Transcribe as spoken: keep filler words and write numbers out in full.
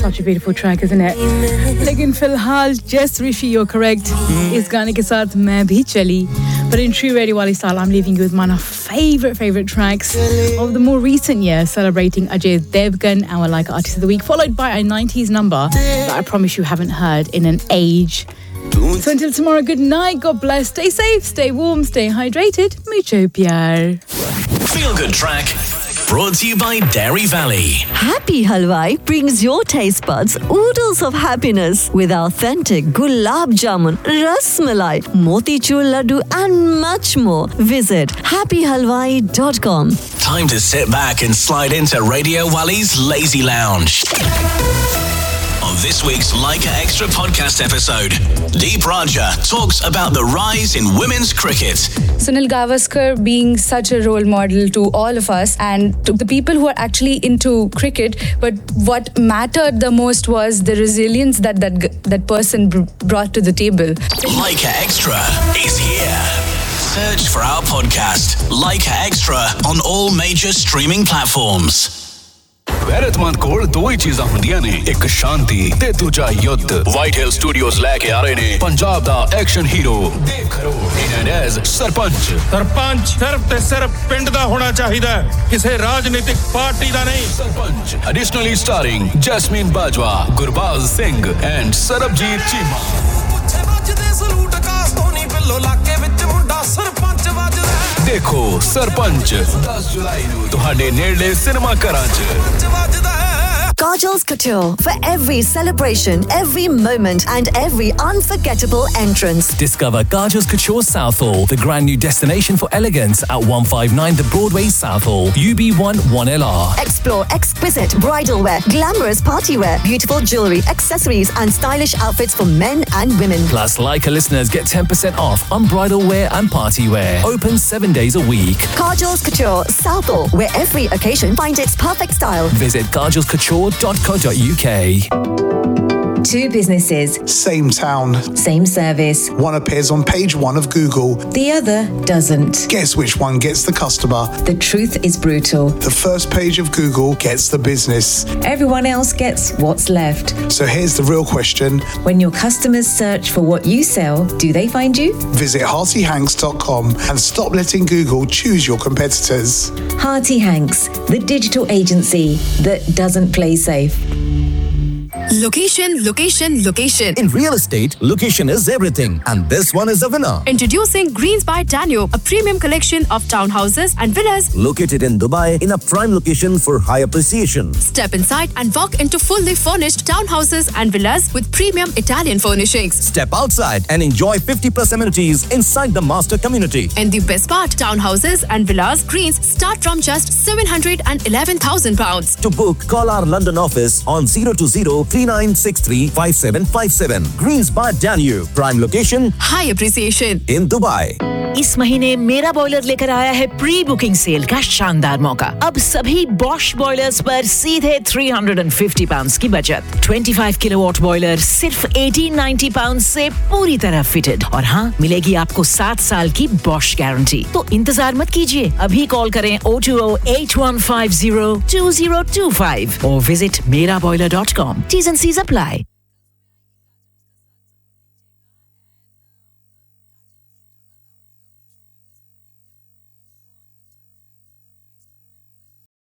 such a beautiful track, isn't it? लेकिन फिलहाल Jess Rishi, you're correct. इस गाने के साथ मैं भी चली. But in true Radio Wali style, I'm leaving you with one of my favorite, favorite tracks of the more recent year, celebrating Ajay Devgan, our like artist of the week, followed by a nineties number that I promise you haven't heard in an age. So until tomorrow, good night, God bless, stay safe, stay warm, stay hydrated, mucho pyar. Feel Good Track, brought to you by Dairy Valley. Happy Halwai brings your taste buds oodles of happiness with authentic gulab jamun, ras malai, motichur laddu and much more. Visit happy halwai dot com. Time to sit back and slide into Radio Wali's Lazy Lounge. On this week's Leica Extra podcast episode, Deep Raja talks about the rise in women's cricket. Sunil Gavaskar being such a role model to all of us and to the people who are actually into cricket, but what mattered the most was the resilience that that, that person br- brought to the table. Leica Extra is here. Search for our podcast, Leica Extra, on all major streaming platforms. गैरतमंद कोल दो ही चीज़ां हुंदियां ने एक शांति ते दूजा युद्ध white हिल studios लेके आ रहे ने पंजाब दा एक्शन हीरो देख रो इन एज सरपंच सरपंच सिर्फ ते सिर्फ पिंड दा होना चाहिदा किसी राजनीतिक पार्टी दा नहीं sarpanch additionally starring jasmine Bajwa Gurbaz Singh and Sarabjit Cheema पुछे वजदे सलूट कास धोनी पिल्लो लाके विच मुंडा सरपंच वजदा देखो सरपंच दस जुलाई ਨੂੰ ਤੁਹਾਡੇ ਨੇੜਲੇ ਸਿਨੇਮਾ ਘਰਾਂ 'ਚ Kajal's Couture for every celebration, every moment and every unforgettable entrance. Discover Kajal's Couture Southall, the brand new destination for elegance at one fifty-nine The Broadway Southall, U B one one L R. Explore exquisite bridal wear, glamorous party wear, beautiful jewellery, accessories and stylish outfits for men and women. Plus, Leica listeners get ten percent off on bridal wear and party wear. Open seven days a week. Kajal's Couture Southall, where every occasion finds its perfect style. Visit kajals couture dot co dot U K. Two businesses. Same town. Same service. One appears on page one of Google. The other doesn't. Guess which one gets the customer? The truth is brutal. The first page of Google gets the business. Everyone else gets what's left. So here's the real question. When your customers search for what you sell, do they find you? Visit hearty hanks dot com and stop letting Google choose your competitors. Hearty Hanks, the digital agency that doesn't play safe. Location, location, location. In real estate, location is everything. And this one is a winner. Introducing Greens by Danube, a premium collection of townhouses and villas. Located in Dubai in a prime location for high appreciation. Step inside and walk into fully furnished townhouses and villas with premium Italian furnishings. Step outside and enjoy fifty plus amenities inside the master community. And the best part, townhouses and villas Greens start from just seven hundred eleven thousand pounds. To book, call our London office on zero two zero three nine six three five seven five seven. Greens by Danube. Prime location. High appreciation. In Dubai. इस महीने मेरा boiler लेकर आया है pre booking cell का शानदार मौका. अब सभी बॉश बॉयलर्स पर सीधे three hundred fifty पाउंड्स की बचत. twenty-five किलोवाट बॉयलर सिर्फ eighteen ninety पाउंड्स से पूरी तरह फिटेड. और हाँ, मिलेगी आपको सात साल की बॉश गारंटी. तो इंतजार मत कीजिए, अभी कॉल करें oh two oh eight one five oh two oh two five और visit mera boiler dot com. T's and C's apply.